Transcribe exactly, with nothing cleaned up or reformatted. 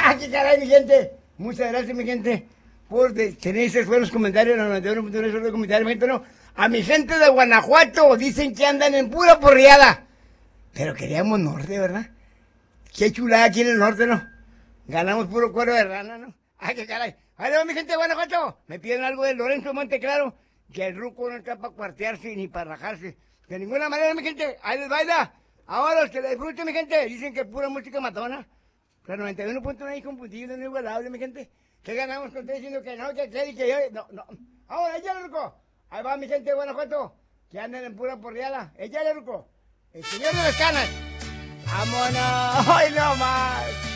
qué caray, mi gente. Muchas gracias, mi gente, por de- tener esos buenos comentarios. En noventa y uno punto uno de comentarios, mi gente, no. A mi gente de Guanajuato dicen que andan en pura porriada. Pero queríamos norte, ¿verdad? Qué chulada aquí en el norte, ¿no? Ganamos puro cuero de rana, ¿no? Ay, qué caray. Ahí va mi gente de Guanajuato. Me piden algo de Lorenzo Monteclaro, que el ruco no está para cuartearse ni para rajarse. De ninguna manera, mi gente. Ahí les baila. Ahora los que la disfruten, mi gente. Dicen que es pura música matona. Pero noventa y uno punto uno es inconfundible, no igualable, mi gente. ¿Qué ganamos con usted diciendo que no, que aquel y que yo? No, no. Ahora, échale, ruco. Ahí va mi gente de Guanajuato, que andan en pura porriada. Échale, ruco. El señor de las canas. ¡Vámonos! ¡Hoy no más!